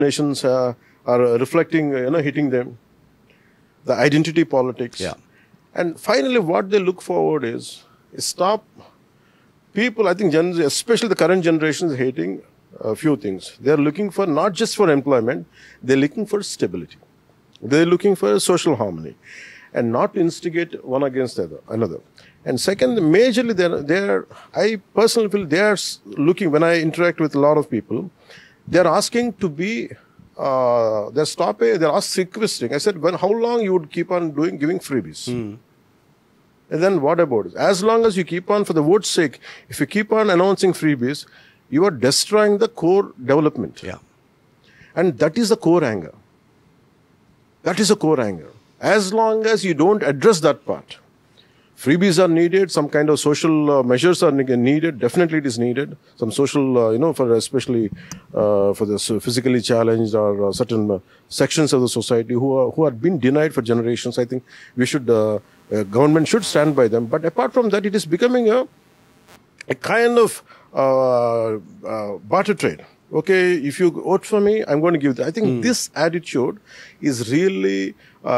nations are reflecting, hitting them. The identity politics. Yeah. And finally, what they look forward is stop people, I think, especially the current generation is hating a few things. They're looking for not just for employment, they're looking for stability. They're looking for social harmony and not to instigate one against another. And second, majorly, I personally feel they are looking, when I interact with a lot of people, they're asking to be, they're requesting. I said, how long you would keep on giving freebies? And then what about it? As long as you keep on, for the vote's sake, if you keep on announcing freebies, you are destroying the core development. Yeah. And that is the core anger. That is the core anger. As long as you don't address that part, freebies are needed, some kind of social measures are needed, definitely it is needed. Some social, for especially for the physically challenged or certain sections of the society who are being denied for generations. I think we should, government should stand by them. But apart from that, it is becoming a kind of barter trade. Okay, if you vote for me, I'm going to give. I think this attitude is really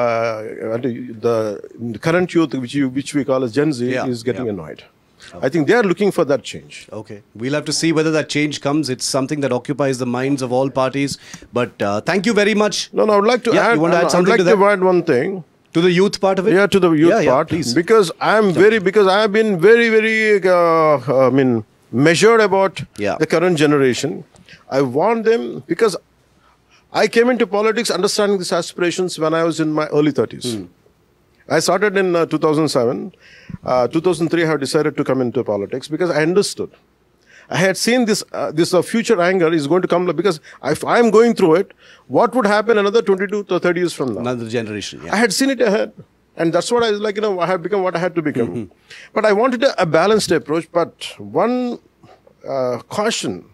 the current youth, which we call as Gen Z, is getting annoyed. Okay. I think they are looking for that change. Okay, we'll have to see whether that change comes. It's something that occupies the minds of all parties. But thank you very much. No, I would like to add. You want to add something to that? I would like to add one thing. To the youth part of it? Yeah, to the youth part. Please. Because I have been very, measured about the current generation. I want them, because I came into politics understanding these aspirations when I was in my early 30s. I started in 2007. 2003, I have decided to come into politics because I understood. I had seen this future anger is going to come, because if I am going through it, what would happen another 22 to 30 years from now? Another generation, I had seen it ahead. And that's what I was like, I have become what I had to become. But I wanted a balanced approach. But one caution,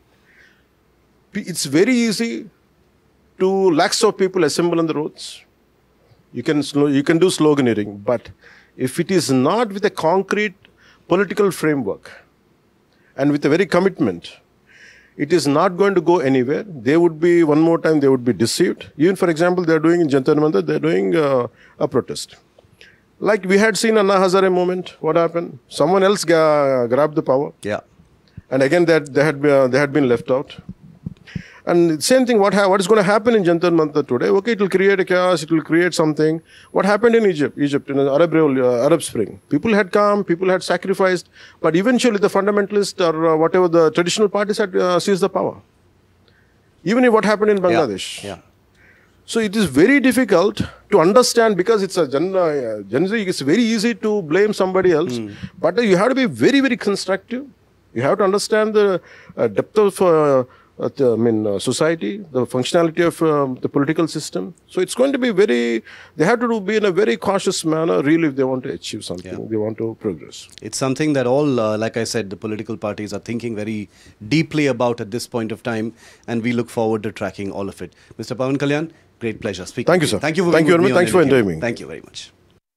it's very easy to lakhs of people assemble on the roads. You can do sloganeering, but if it is not with a concrete political framework and with a very commitment, it is not going to go anywhere. They would be, one more time, they would be deceived. Even, for example, they're doing in Jantar Mandir, they're doing a protest. Like we had seen Anna Hazare moment, what happened? Someone else grabbed the power. Yeah. And again, they had been left out. And same thing, what is going to happen in Jantar Mantar today? Okay, it will create a chaos, it will create something. What happened in Egypt in the Arab Spring? People had come, people had sacrificed, but eventually the fundamentalists or whatever the traditional parties had seized the power. Even if what happened in Bangladesh. Yeah. So it is very difficult to understand, because it's a Gen Z, it's very easy to blame somebody else, but you have to be very, very constructive. You have to understand the depth of society, the functionality of the political system. So it's going to be they have to be in a very cautious manner, really, if they want to achieve something, they want to progress. It's something that all, like I said, the political parties are thinking very deeply about at this point of time, and we look forward to tracking all of it. Mr. Pawan Kalyan, great pleasure speaking to you. Sir. Thank you very much. Thanks for inviting me. Thank you very much.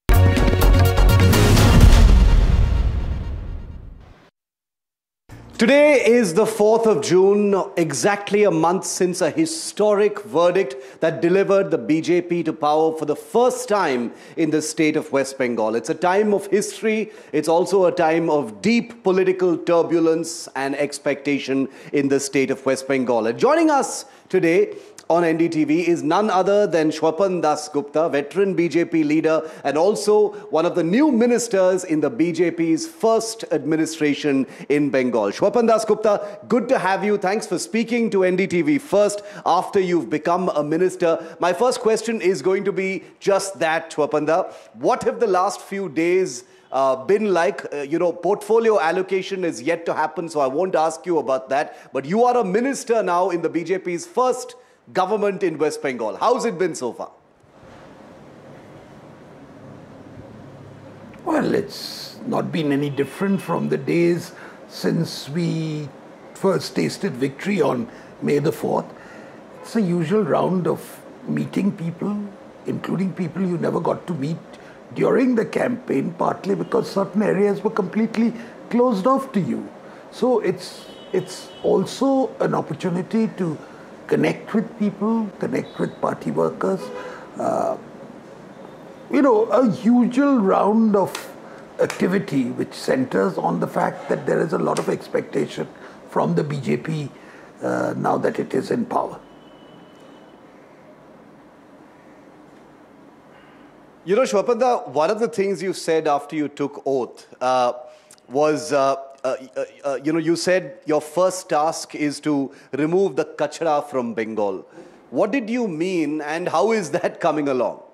Today is the 4th of June, exactly a month since a historic verdict that delivered the BJP to power for the first time in the state of West Bengal. It's a time of history. It's also a time of deep political turbulence and expectation in the state of West Bengal. And joining us today on NDTV is none other than Shwapan Das Gupta, veteran BJP leader and also one of the new ministers in the BJP's first administration in Bengal. Shwapan Das Gupta, good to have you. Thanks for speaking to NDTV first after you've become a minister. My first question is going to be just that, Shwapan Da. What have the last few days been like? Portfolio allocation is yet to happen, so I won't ask you about that. But you are a minister now in the BJP's first government in West Bengal. How's it been so far? Well, it's not been any different from the days since we first tasted victory on May the 4th. It's a usual round of meeting people, including people you never got to meet during the campaign, partly because certain areas were completely closed off to you. So it's also an opportunity to connect with people, connect with party workers. A usual round of activity which centers on the fact that there is a lot of expectation from the BJP now that it is in power. Shwapanda, one of the things you said after you took oath was, you said your first task is to remove the kachra from Bengal. What did you mean and how is that coming along?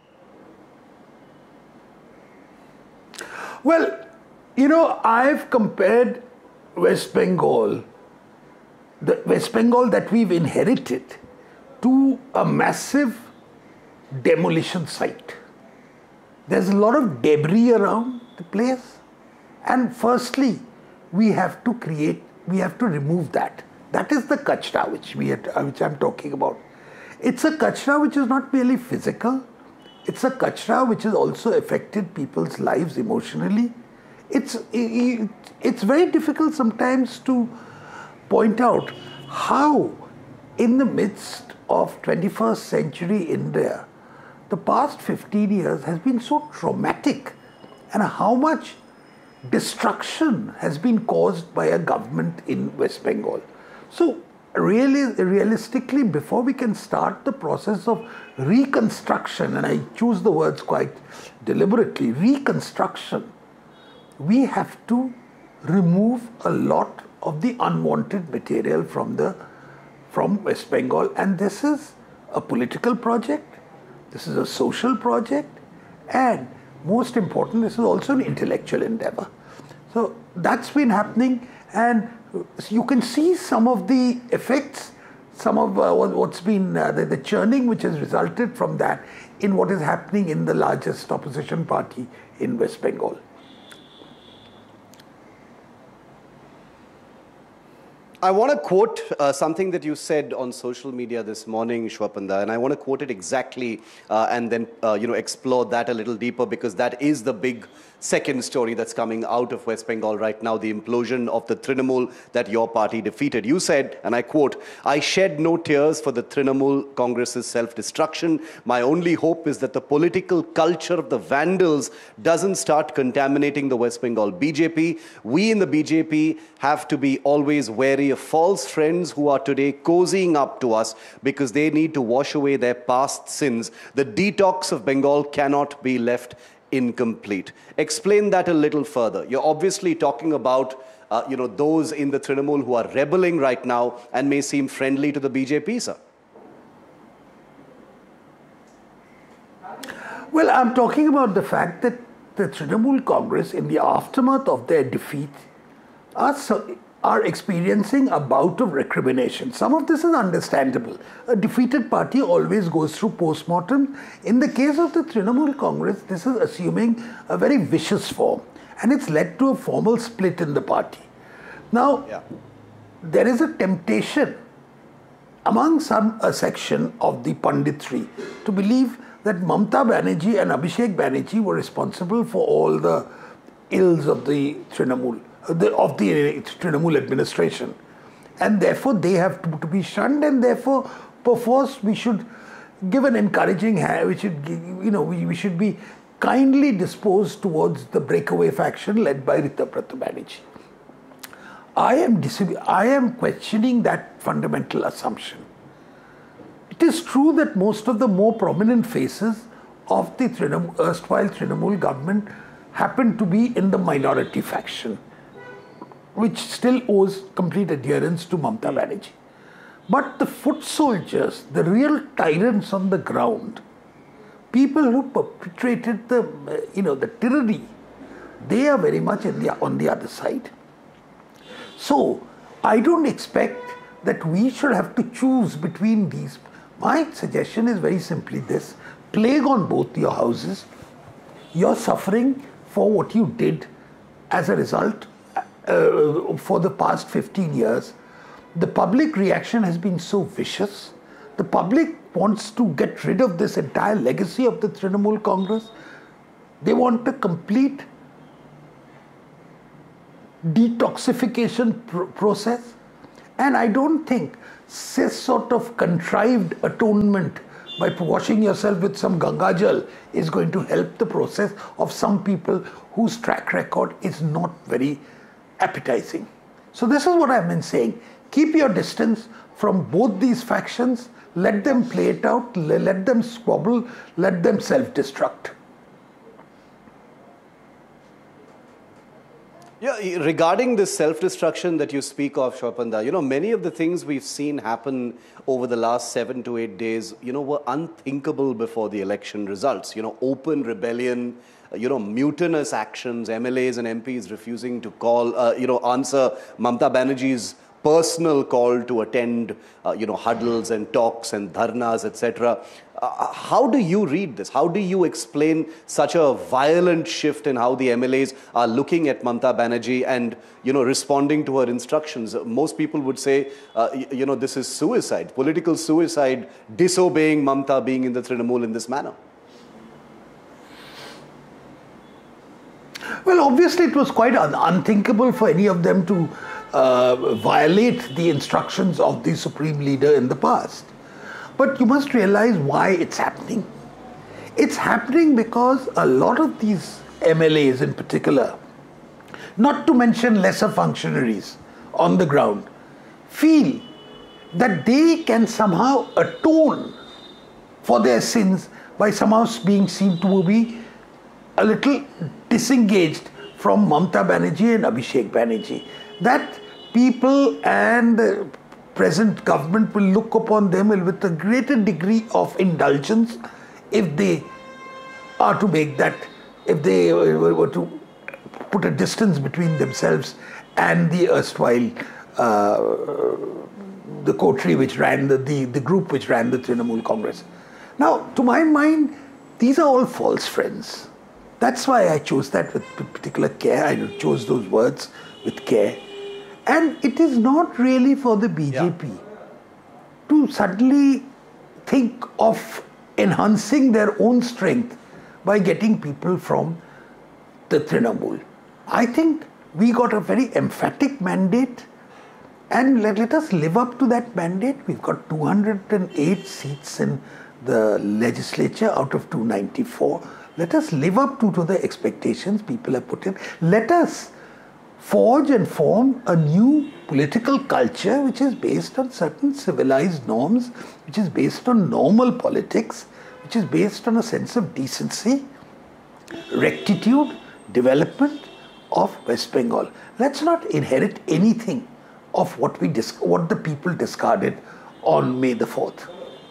Well, I've compared West Bengal, the West Bengal that we've inherited, to a massive demolition site. There's a lot of debris around the place. And firstly, we have to remove that. That is the kachra which I'm talking about. It's a kachra which is not merely physical. It's a kachra which has also affected people's lives emotionally. It's very difficult sometimes to point out how in the midst of 21st century India, the past 15 years has been so traumatic and how much destruction has been caused by a government in West Bengal. So realistically, before we can start the process of reconstruction, and I choose the words quite deliberately, reconstruction, we have to remove a lot of the unwanted material from West Bengal. And this is a political project, this is a social project, and most important, this is also an intellectual endeavor. So that's been happening, and you can see some of the effects, some of what's been the churning which has resulted from that in what is happening in the largest opposition party in West Bengal. I want to quote something that you said on social media this morning, Shwapanda, and I want to quote it exactly and then explore that a little deeper, because that is the big second story that's coming out of West Bengal right now, the implosion of the Trinamool that your party defeated. You said, and I quote, "I shed no tears for the Trinamool Congress's self-destruction. My only hope is that the political culture of the vandals doesn't start contaminating the West Bengal BJP. We in the BJP have to be always wary of false friends who are today cozying up to us because they need to wash away their past sins. The detox of Bengal cannot be left incomplete." Explain that a little further. You're obviously talking about those in the Trinamool who are rebelling right now and may seem friendly to the BJP, sir. Well, I'm talking about the fact that the Trinamool Congress, in the aftermath of their defeat, are experiencing a bout of recrimination. Some of this is understandable. A defeated party always goes through post-mortem. In the case of the Trinamool Congress, this is assuming a very vicious form, and it's led to a formal split in the party. Now, there is a temptation among a section of the Panditry to believe that Mamata Banerjee and Abhishek Banerjee were responsible for all the ills of the Trinamool. Of the Trinamool administration, and therefore they have to be shunned, and therefore perforce we should give an encouraging hand. We should be kindly disposed towards the breakaway faction led by Ritabhrata Banerjee. I am questioning that fundamental assumption. It is true that most of the more prominent faces of the erstwhile Trinamool government happen to be in the minority faction, which still owes complete adherence to Mamata Banerjee. But the foot soldiers, the real tyrants on the ground, people who perpetrated the tyranny, they are very much on the other side. So I don't expect that we should have to choose between these. My suggestion is very simply this: plague on both your houses. You're suffering for what you did as a result for the past 15 years. The public reaction has been so vicious. The public wants to get rid of this entire legacy of the Trinamool Congress. They want a complete detoxification process. And I don't think sort of contrived atonement by washing yourself with some Gangajal is going to help the process of some people whose track record is not very appetizing. So this is what I've been saying. Keep your distance from both these factions. Let them play it out. Let them squabble. Let them self-destruct. Yeah, regarding this self-destruction that you speak of, Shwapanda, many of the things we've seen happen over the last 7 to 8 days, were unthinkable before the election results. Open rebellion, mutinous actions, MLAs and MPs refusing to call, answer Mamata Banerjee's personal call to attend, huddles and talks and dharnas, etc. How do you read this? How do you explain such a violent shift in how the MLAs are looking at Mamata Banerjee and, responding to her instructions? Most people would say, this is suicide, political suicide, disobeying Mamata, being in the Trinamool in this manner. Well, obviously it was quite unthinkable for any of them to violate the instructions of the Supreme Leader in the past. But you must realize why it's happening. It's happening because a lot of these MLAs in particular, not to mention lesser functionaries on the ground, feel that they can somehow atone for their sins by somehow being seen to be a little disengaged from Mamata Banerjee and Abhishek Banerjee. That people and the present government will look upon them with a greater degree of indulgence if they are to make that, if they were to put a distance between themselves and the erstwhile, the coterie which ran, the group which ran the Trinamool Congress. Now, to my mind, these are all false friends. That's why I chose that with particular care. I chose those words with care. And it is not really for the BJP to suddenly think of enhancing their own strength by getting people from the Trinamool. I think we got a very emphatic mandate, and let us live up to that mandate. We've got 208 seats in the legislature out of 294. Let us live up to the expectations people have put in. Let us forge and form a new political culture which is based on certain civilized norms, which is based on normal politics, which is based on a sense of decency, rectitude, development of West Bengal. Let's not inherit anything of what the people discarded on May the 4th.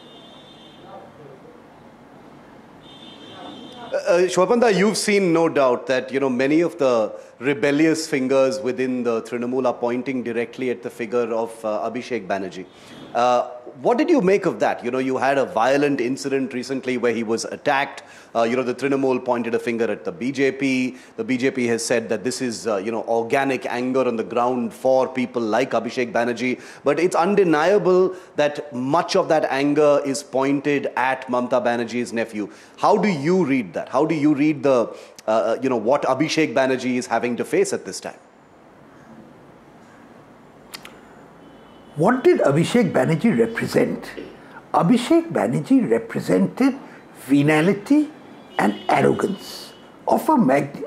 Shwapanda, you've seen no doubt that many of the rebellious fingers within the Trinamool are pointing directly at the figure of Abhishek Banerjee. What did you make of that? You had a violent incident recently where he was attacked. The Trinamool pointed a finger at the BJP. The BJP has said that this is, organic anger on the ground for people like Abhishek Banerjee. But it's undeniable that much of that anger is pointed at Mamata Banerjee's nephew. How do you read that? How do you read the, what Abhishek Banerjee is having to face at this time? What did Abhishek Banerjee represent? Abhishek Banerjee represented venality and arrogance of a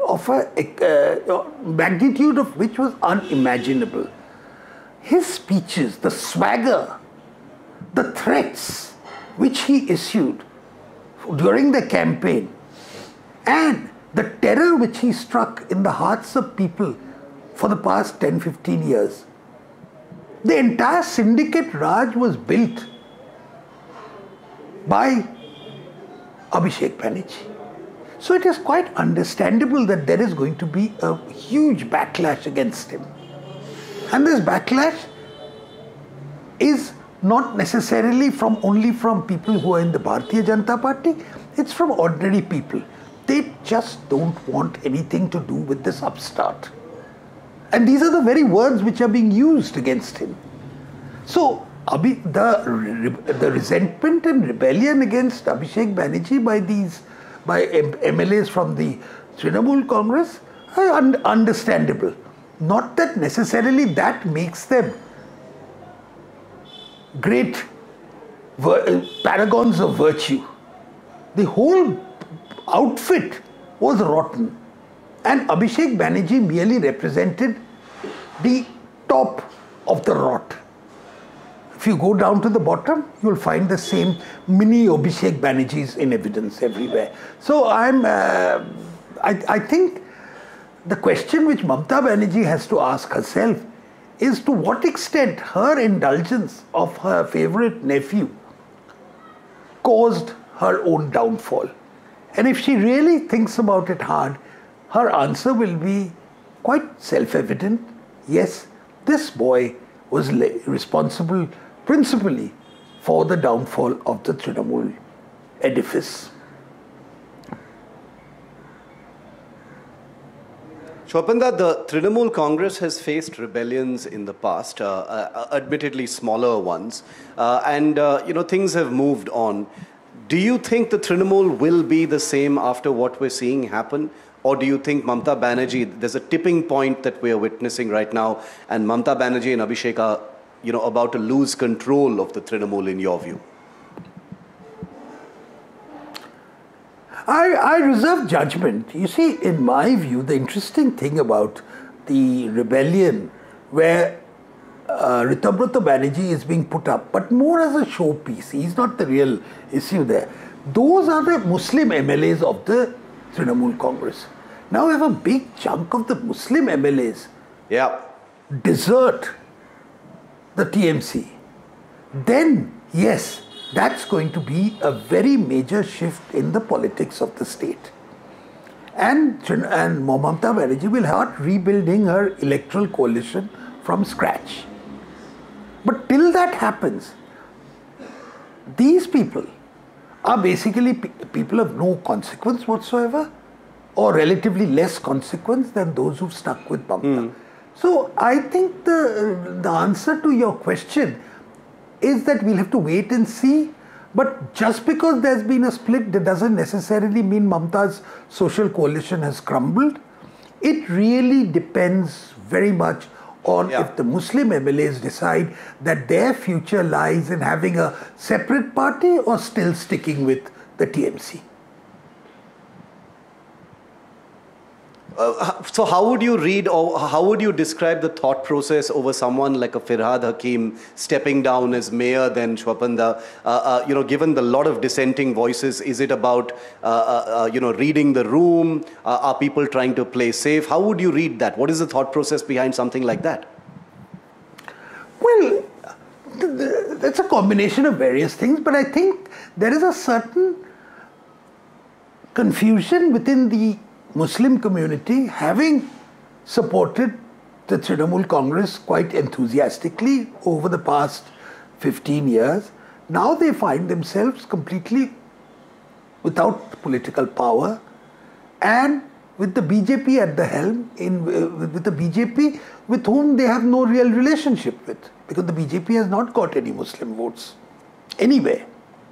magnitude of which was unimaginable. His speeches, the swagger, the threats which he issued during the campaign, and the terror which he struck in the hearts of people for the past 10-15 years. The entire syndicate Raj was built by Abhishek Banerjee. So it is quite understandable that there is going to be a huge backlash against him. And this backlash is not necessarily only from people who are in the Bharatiya Janata Party, it's from ordinary people. They just don't want anything to do with this upstart. And these are the very words which are being used against him. So, the resentment and rebellion against Abhishek Banerjee by MLAs from the Trinamool Congress are understandable. Not that necessarily that makes them great paragons of virtue. The whole outfit was rotten. And Abhishek Banerjee merely represented the top of the rot. If you go down to the bottom, you'll find the same mini Abhishek Banerjees in evidence everywhere. So I think the question which Mamata Banerjee has to ask herself is to what extent her indulgence of her favorite nephew caused her own downfall. And if she really thinks about it hard, her answer will be quite self-evident. Yes, this boy was responsible principally for the downfall of the Trinamool edifice. Shwapanda, the Trinamool Congress has faced rebellions in the past, admittedly smaller ones, and things have moved on. Do you think the Trinamool will be the same after what we're seeing happen? Or do you think Mamata Banerjee, there's a tipping point that we are witnessing right now, and Mamata Banerjee and Abhishek are, about to lose control of the Trinamool in your view? I reserve judgment. You see, in my view, the interesting thing about the rebellion where Ritabrata Banerjee is being put up, but more as a showpiece, he's not the real issue there. Those are the Muslim MLAs of the Trinamool Congress. Now we have a big chunk of the Muslim MLAs desert the TMC. Then, yes, that's going to be a very major shift in the politics of the state. And Mamata Banerjee will start rebuilding her electoral coalition from scratch. But till that happens, these people are basically people of no consequence whatsoever, or relatively less consequence than those who've stuck with Mamata. So I think the answer to your question is that we'll have to wait and see. But just because there's been a split, that doesn't necessarily mean Mamata's social coalition has crumbled. It really depends very much on if the Muslim MLAs decide that their future lies in having a separate party or still sticking with the TMC. So how would you read or how would you describe the thought process over someone like a Firhad Hakim stepping down as mayor then Shwapanda? Given the lot of dissenting voices, is it about, reading the room? Are people trying to play safe? How would you read that? What is the thought process behind something like that? Well, that's a combination of various things, but I think there is a certain confusion within the Muslim community, having supported the Trinamool Congress quite enthusiastically over the past 15 years. Now they find themselves completely without political power and with the BJP at the helm, with the BJP with whom they have no real relationship with, because the BJP has not got any Muslim votes anywhere.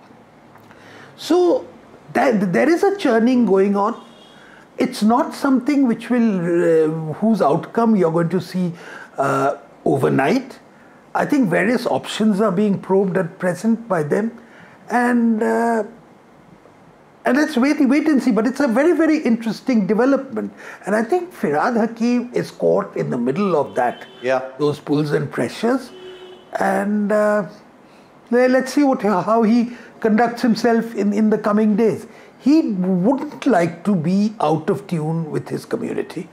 So there is a churning going on. It's not something which will, whose outcome you're going to see overnight. I think various options are being probed at present by them, and let's wait and see. But it's a very, very interesting development, and I think Firhad Hakim is caught in the middle of that, those pulls and pressures, and let's see how he conducts himself in the coming days. He wouldn't like to be out of tune with his community.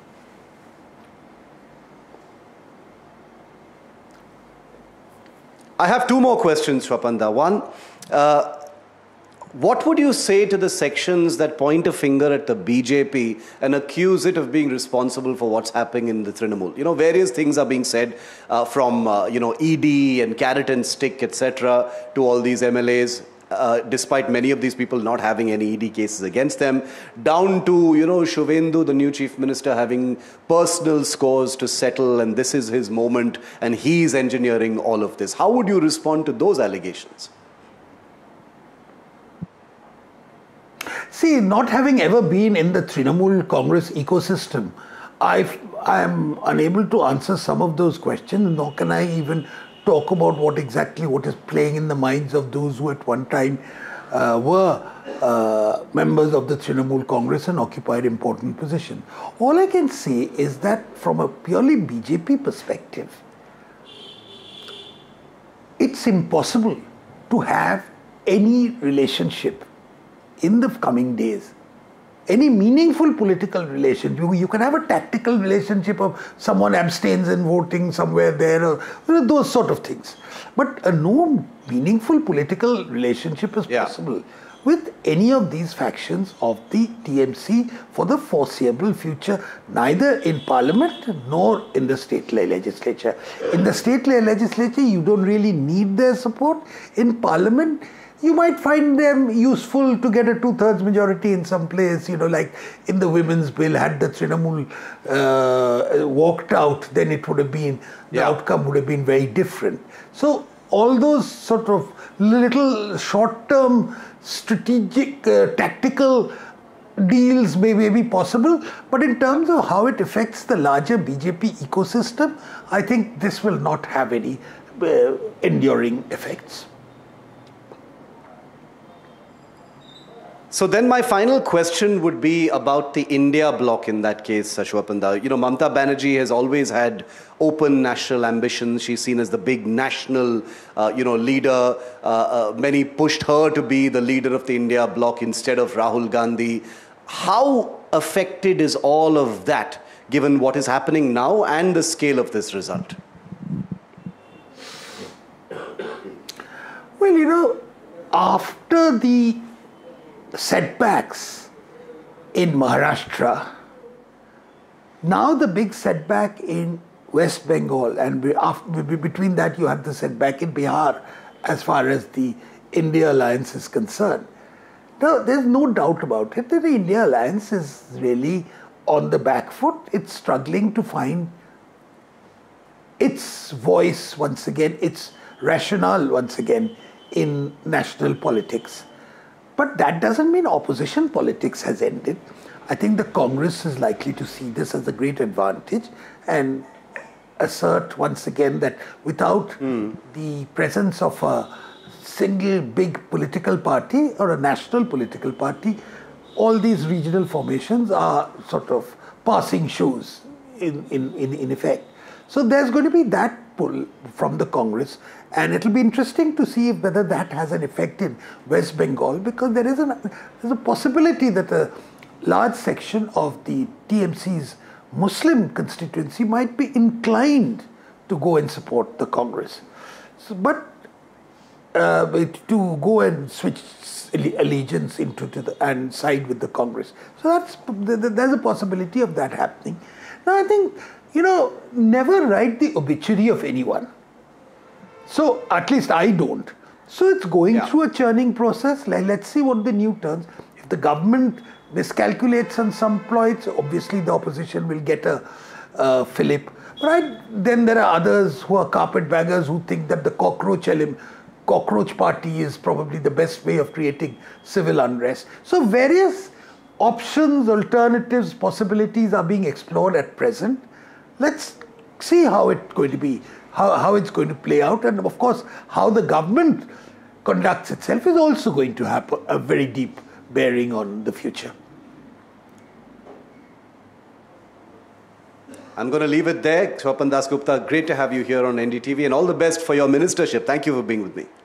I have two more questions, Shwapanda. One, what would you say to the sections that point a finger at the BJP and accuse it of being responsible for what's happening in the Trinamool? Various things are being said from, ED and carrot and stick, etc., to all these MLAs. Despite many of these people not having any ED cases against them, down to, Shuvendu, the new chief minister, having personal scores to settle, and this is his moment, and he's engineering all of this. How would you respond to those allegations? See, not having ever been in the Trinamool Congress ecosystem, I am unable to answer some of those questions, nor can I even talk about what is playing in the minds of those who at one time were members of the Trinamool Congress and occupied important positions. All I can say is that from a purely BJP perspective, it's impossible to have any relationship in the coming days, any meaningful political relationship. You can have a tactical relationship of someone abstains in voting somewhere there, or those sort of things. But no meaningful political relationship is possible with any of these factions of the TMC for the foreseeable future, neither in Parliament nor in the state legislature. In the state legislature, you don't really need their support. In Parliament, you might find them useful to get a 2/3 majority in some place, like in the women's bill. Had the Trinamool walked out, then it would have been, the outcome would have been very different. So all those sort of little short-term strategic, tactical deals may be possible, but in terms of how it affects the larger BJP ecosystem, I think this will not have any enduring effects. So then my final question would be about the India bloc in that case, Shwapanda. Mamata Banerjee has always had open national ambitions. She's seen as the big national, leader. Many pushed her to be the leader of the India bloc instead of Rahul Gandhi. How affected is all of that, given what is happening now and the scale of this result? Well, after the setbacks in Maharashtra, now the big setback in West Bengal, and between that you have the setback in Bihar as far as the India alliance is concerned. Now, there's no doubt about it that the India alliance is really on the back foot. It's struggling to find its voice once again, its rationale once again in national politics. But that doesn't mean opposition politics has ended. I think the Congress is likely to see this as a great advantage and assert once again that without the presence of a single big political party or a national political party, all these regional formations are sort of passing shows in effect. So there's going to be that pull from the Congress, and it'll be interesting to see whether that has an effect in West Bengal, because there's a possibility that a large section of the TMC's Muslim constituency might be inclined to go and support the Congress. So, but to go and switch allegiance and side with the Congress. So there's a possibility of that happening. Now I think, never write the obituary of anyone. So at least I don't. So it's going through a churning process. Let's see what the new turns. If the government miscalculates on some ploys, obviously the opposition will get a fillip. But then there are others who are carpetbaggers who think that the cockroach party is probably the best way of creating civil unrest. So various options, alternatives, possibilities are being explored at present. Let's see how it's going to be, how it's going to play out, and of course how the government conducts itself is also going to have a very deep bearing on the future. I'm going to leave it there. Swapan Das Gupta, great to have you here on NDTV, and all the best for your ministership. Thank you for being with me.